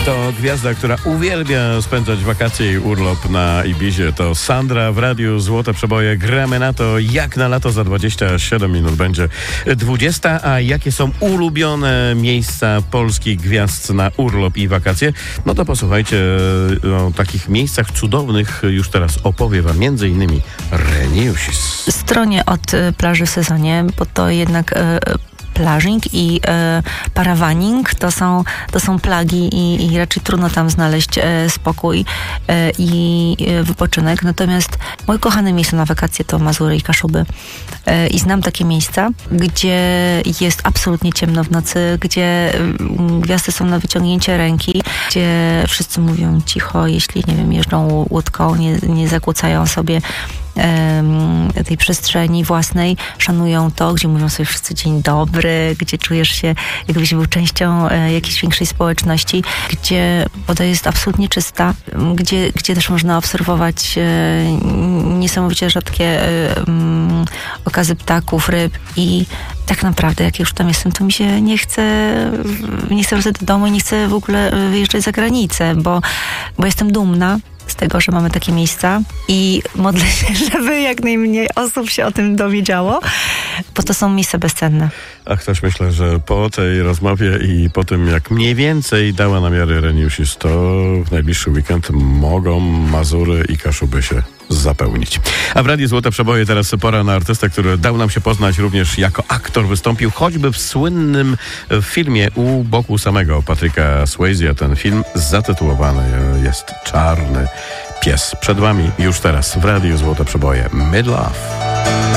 To gwiazda, która uwielbia spędzać wakacje i urlop na Ibizie. To Sandra w radiu Złote Przeboje. Gramy na to, jak na lato za 27 minut będzie 20. A jakie są ulubione miejsca polskich gwiazd na urlop i wakacje? No to posłuchajcie, o takich miejscach cudownych już teraz opowie wam m.in. Reniusis. Stronie od plaży w sezonie, bo to jednak plażing i parawaning to są plagi i raczej trudno tam znaleźć spokój i wypoczynek. Natomiast moje kochane miejsce na wakacje to Mazury i Kaszuby. I znam takie miejsca, gdzie jest absolutnie ciemno w nocy, gdzie gwiazdy są na wyciągnięcie ręki, gdzie wszyscy mówią cicho, jeśli, nie wiem, jeżdżą łódką, nie zakłócają sobie tej przestrzeni własnej, szanują to, gdzie mówią sobie wszyscy dzień dobry, gdzie czujesz się, jakbyś był częścią jakiejś większej społeczności, gdzie woda jest absolutnie czysta, gdzie też można obserwować niesamowicie rzadkie okazy ptaków, ryb i tak naprawdę, jak już tam jestem, to mi się nie chce wracać do domu i nie chcę w ogóle wyjeżdżać za granicę, bo jestem dumna z tego, że mamy takie miejsca i modlę się, żeby jak najmniej osób się o tym dowiedziało, bo to są miejsca bezcenne. A ktoś myślę, że po tej rozmowie i po tym, jak mniej więcej dała namiary Reniusis, to w najbliższy weekend mogą Mazury i Kaszuby się zapełnić. A w Radiu Złote Przeboje teraz pora na artystę, który dał nam się poznać również jako aktor. Wystąpił choćby w słynnym filmie U boku samego Patryka Swayze. Ten film zatytułowany jest Czarny Pies. Przed wami już teraz w Radiu Złote Przeboje Mid Love.